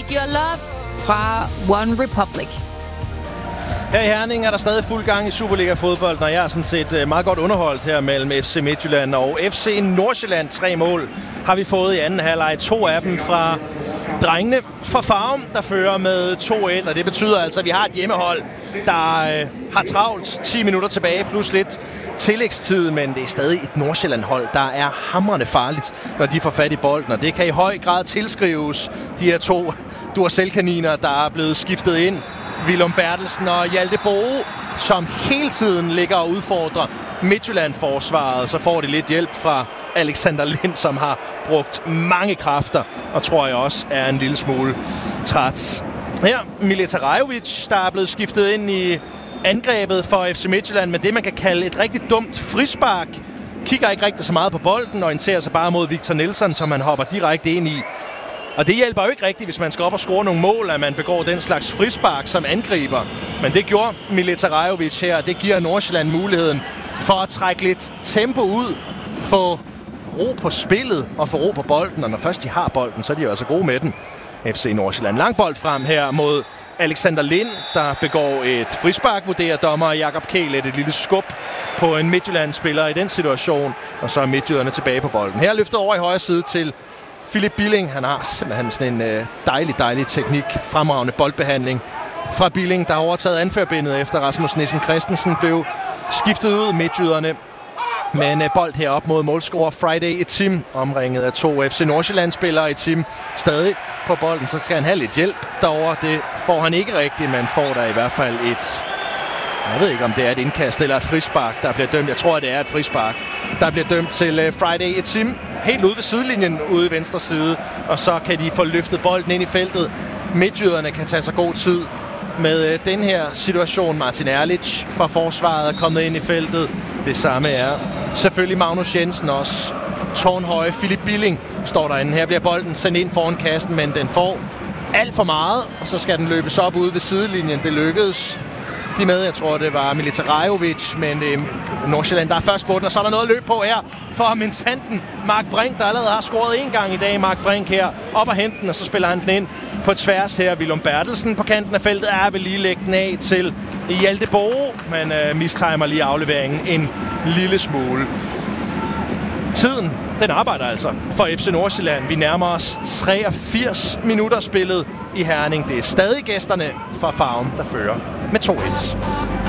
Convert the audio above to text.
Your Love fra One Republic. Her i Herning er der stadig fuld gang i Superliga-fodbold, når jeg er sådan set meget godt underholdt her mellem FC Midtjylland og FC Nordsjælland. 3 mål har vi fået i anden halvleg. 2 af dem fra drengene fra Farum, der fører med 2-1, og det betyder altså, at vi har et hjemmehold, der har travlt 10 minutter tilbage, plus lidt tillægstid, men det er stadig et Nordsjælland-hold, der er hamrende farligt, når de får fat i bolden, og det kan i høj grad tilskrives de her 2 Duracell-kaniner, der er blevet skiftet ind. Willum Bertelsen og Hjalte Boe, som hele tiden ligger og udfordrer Midtjylland-forsvaret. Så får de lidt hjælp fra Alexander Lind, som har brugt mange kræfter, og tror jeg også er en lille smule træt. Her, Mileta Rajovic, der er blevet skiftet ind i angrebet for FC Midtjylland med det, man kan kalde et rigtig dumt frispark. Kigger ikke rigtig så meget på bolden, orienterer sig bare mod Victor Nilsson, som han hopper direkte ind i. Og det hjælper jo ikke rigtigt, hvis man skal op og score nogle mål, at man begår den slags frispark som angriber. Men det gjorde Mileta Rajovic her, og det giver Nordsjælland muligheden for at trække lidt tempo ud, få ro på spillet og få ro på bolden. Og når først de har bolden, så er de jo altså gode med den. FC Nordsjælland. Lang bold frem her mod Alexander Lind, der begår et frispark, vurderer dommer Jakob Kjell et lille skub på en Midtjylland-spiller i den situation. Og så er midtjyderne tilbage på bolden. Her løftet over i højre side til Philip Billing. Han har simpelthen sådan en dejlig teknik, fremragende boldbehandling fra Billing, der har overtaget anførbindet efter Rasmus Nissen Christensen blev skiftet ud. Midtjyderne med en bold herop mod målscorer Friday Etim, omringet af 2 FC Nordsjælland-spillere. Etim stadig på bolden, så kan han have lidt hjælp derovre. Det får han ikke rigtigt, men får der i hvert fald et... Jeg ved ikke, om det er et indkast eller et frispark, der bliver dømt. Jeg tror, at det er et frispark, der bliver dømt til Friday Etim. Helt ude ved sidelinjen, ude i venstre side. Og så kan de få løftet bolden ind i feltet. Midtjyderne kan tage sig god tid med den her situation. Martin Erlich fra forsvaret er kommet ind i feltet. Det samme er selvfølgelig Magnus Jensen også. Tårnhøje Philip Billing står derinde. Her bliver bolden sendt ind foran kassen, men den får alt for meget. Og så skal den løbes op ude ved sidelinjen. Det lykkedes de med. Jeg tror, det var Mileta Rajovic, men det er Nordsjælland, der er først på den. Og så er der noget at løbe på her for Minsanten. Mark Brink, der allerede har scoret en gang i dag. Mark Brink her op og hente den, og så spiller han den ind på tværs her. Willum Bertelsen på kanten af feltet er vil lige lægge den af til Hjalte Boe, men mistimer lige afleveringen en lille smule. Tiden, den arbejder altså for FC Nordsjælland. Vi nærmer os 83 minutter spillet i Herning. Det er stadig gæsterne fra Farum, der fører med 2-1.